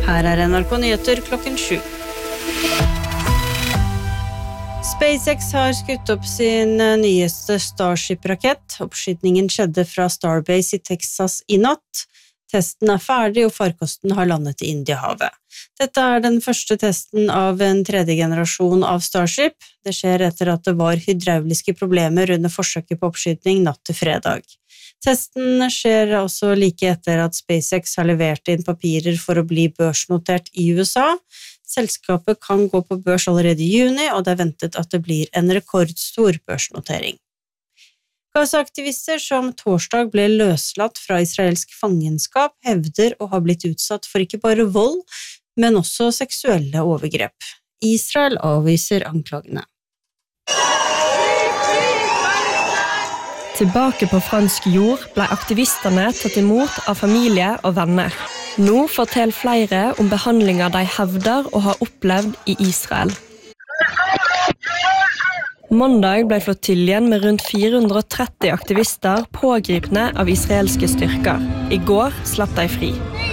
Her NRK Nyheter klokken 7. SpaceX har skutt opp sin nyeste Starship-rakett. Oppskytningen skjedde fra Starbase i Texas i natt. Testen ferdig, og farkosten har landet i Indiahavet. Dette den første testen av en tredje generasjon av Starship. Det skjer etter at det var hydrauliske problemer under forsøket på oppskytning natt til fredag. Testen skjer også like etter at SpaceX har levert inn papirer for å bli børsnotert i USA. Selskapet kan gå på børs allerede i juni, og det ventet at det blir en rekordstor børsnotering. Gaza-aktivister som torsdag ble løslatt fra israelsk fangenskap hevder å ha blitt utsatt for ikke bare vold, men også seksuelle overgrep. Israel avviser anklagene. Tilbake på fransk jord ble aktivistene tatt imot av familie og venner. Nå forteller flere om behandlinger de hevder å ha opplevd i Israel. Mandag ble flottiljen med rundt 430 aktivister pågripne av israelske styrker. I går slapp de fri.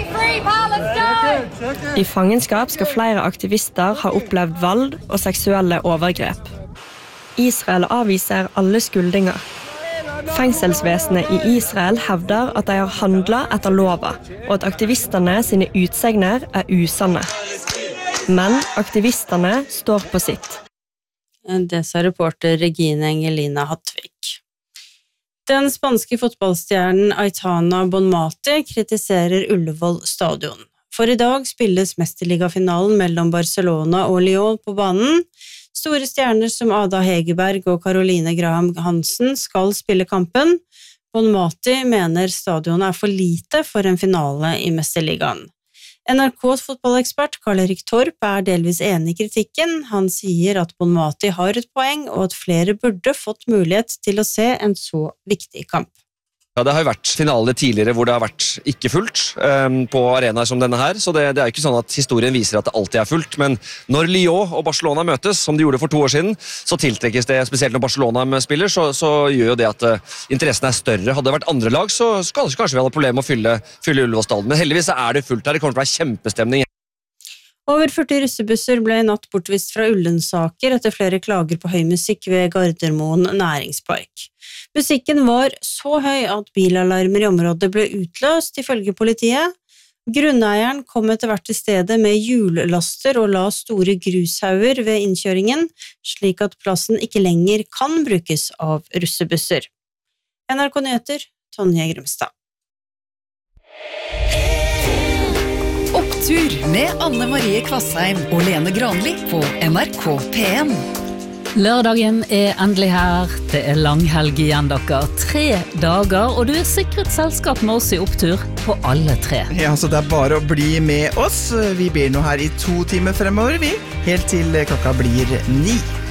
I fangenskap skal flere aktivister ha opplevd vold og seksuelle overgrep. Israel avviser alle skuldinger. Fengselsvesenet i Israel hevder at de har handlet etter lova, og at aktivistene sine utsegner usanne. Men aktivistene står på sitt. Det sa reporter Regine Engelina Hattvik. Den spanske fotballstjernen Aitana Bonmati kritiserer Ullevål stadion. For i dag spilles mesterligafinalen mellom Barcelona og Lyon på banen. Store stjerner som Ada Hegerberg og Caroline Graham Hansen skal spille kampen. Bonmati mener stadionet for lite for en finale i mesterligaen. NRKs fotballekspert Karl-Erik Torp delvis enig i kritikken. Han sier at Bonmati har et poeng, og at flere burde fått mulighet til å se en så viktig kamp. Ja, det har jo vært finaler tidligere hvor det har vært ikke fullt på arenaer som denne her, så det ikke sånn at historien viser at det alltid fullt, men når Lyon og Barcelona møtes, som de gjorde for 2 år siden, så tiltrekkes det, spesielt når Barcelona spiller, så gjør jo det at interessen større. Hadde det vært andre lag, så kanskje vi hadde problemer med å fylle Ullevål stadion, men heldigvis det fullt her, det kommer til å være kjempestemning. Over 40 russebusser ble i natt bortvist fra Ullensaker etter flere klager på høy musikk ved Gardermoen næringspark. Musikken var så høy at bilalarmer i området ble utløst, ifølge politiet. Grunneieren kom etter hvert til stedet med hjullaster og la store grushauger ved innkjøringen, slik at plassen ikke lenger kan brukes av russebusser. NRK Nyheter, Tonje Grimstad. Opptur med Anne Marie Kvassheim og Lene Granli på NRK P1. Lørdagen endelig her. Det langhelg igjen, dere. 3 dager, og du sikret selskap med oss i Opptur på alle 3. Ja, så det bare å bli med oss. Vi blir nå her i 2 timer fremover, helt til klokka blir 9.